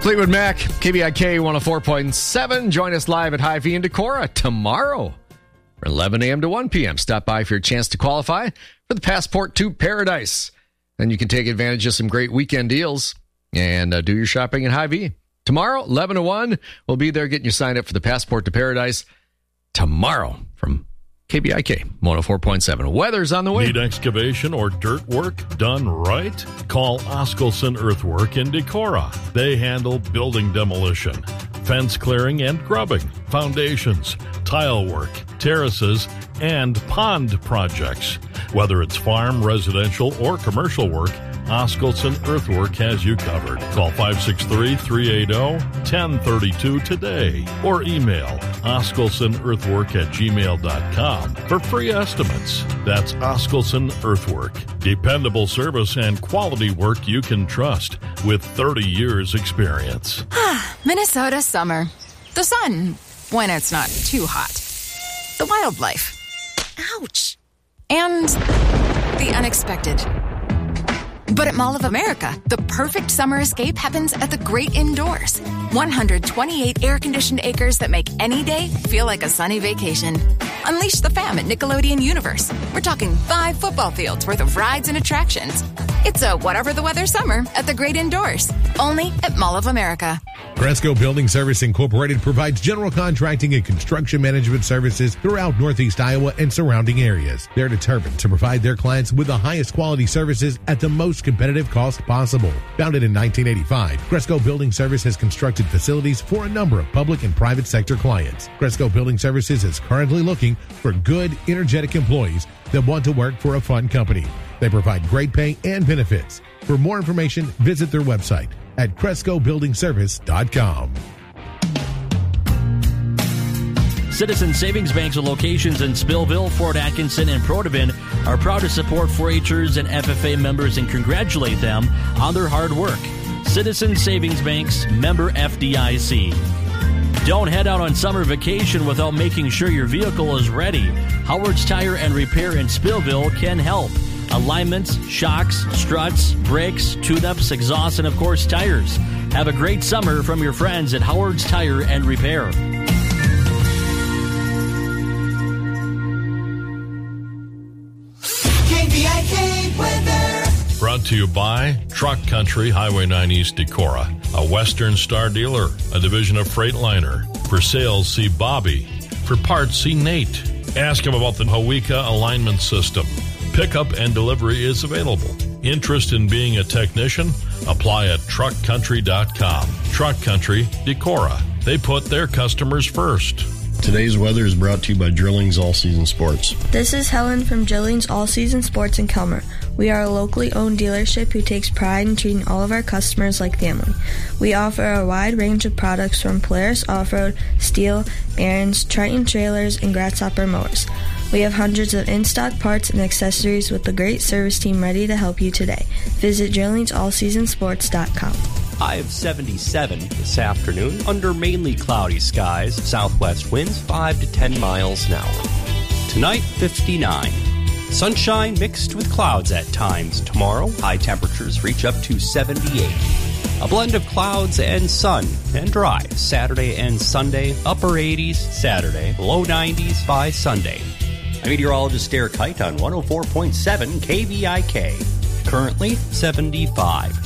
Fleetwood Mac, KBIK 104.7. Join us live at Hy-Vee in Decorah tomorrow from 11 a.m. to 1 p.m. Stop by for your chance to qualify for the Passport to Paradise. Then you can take advantage of some great weekend deals and do your shopping at Hy-Vee. Tomorrow, 11 to 1, we'll be there getting you signed up for the Passport to Paradise tomorrow from KBIK 104.7. Weather's on the way. Need excavation or dirt work done right? Call Oskelson Earthwork in Decorah. They handle building demolition, fence clearing and grubbing, foundations, tile work, terraces, and pond projects. Whether it's farm, residential, or commercial work, Oskelson Earthwork has you covered. Call 563-380-1032 today or email oskelsonearthwork@gmail.com for free estimates. That's Oskelson Earthwork. Dependable service and quality work you can trust with 30 years experience. Minnesota summer. The sun, when it's not too hot. The wildlife. Ouch. And the unexpected. But at Mall of America, the perfect summer escape happens at the great indoors. 128 air-conditioned acres that make any day feel like a sunny vacation. Unleash the fam at Nickelodeon Universe. We're talking 5 football fields worth of rides and attractions. It's a whatever the weather summer at the great indoors. Only at Mall of America. Cresco Building Service Incorporated provides general contracting and construction management services throughout Northeast Iowa and surrounding areas. They're determined to provide their clients with the highest quality services at the most competitive cost possible. Founded in 1985, Cresco Building Service has constructed facilities for a number of public and private sector clients. Cresco Building Services is currently looking for good, energetic employees that want to work for a fun company. They provide great pay and benefits. For more information, visit their website at CrescoBuildingService.com. Citizen Savings Banks with locations in Spillville, Fort Atkinson, and Protivin are proud to support 4-H'ers and FFA members and congratulate them on their hard work. Citizen Savings Banks, member FDIC. Don't head out on summer vacation without making sure your vehicle is ready. Howard's Tire and Repair in Spillville can help. Alignments, shocks, struts, brakes, tune-ups, exhausts, and of course tires. Have a great summer from your friends at Howard's Tire and Repair. KBIK weather. Brought to you by Truck Country, Highway 9 East Decorah, a Western Star dealer, a division of Freightliner. For sales, see Bobby. For parts, see Nate. Ask him about the Hawika alignment system. Pickup and delivery is available. Interest in being a technician? Apply at truckcountry.com. Truck Country, Decorah. They put their customers first. Today's weather is brought to you by Drillings All Season Sports. This is Helen from Drillings All Season Sports in Kelmer. We are a locally owned dealership who takes pride in treating all of our customers like family. We offer a wide range of products from Polaris Off-Road, Steel, Aaron's, Triton trailers, and Grasshopper mowers. We have hundreds of in-stock parts and accessories with a great service team ready to help you today. Visit DrillingsAllSeasonSports.com. High of 77 this afternoon under mainly cloudy skies. Southwest winds 5 to 10 miles an hour. Tonight, 59. Sunshine mixed with clouds at times. Tomorrow, high temperatures reach up to 78. A blend of clouds and sun and dry. Saturday and Sunday, upper 80s Saturday, low 90s by Sunday. I'm meteorologist Derek Height on 104.7 KVIK. Currently 75.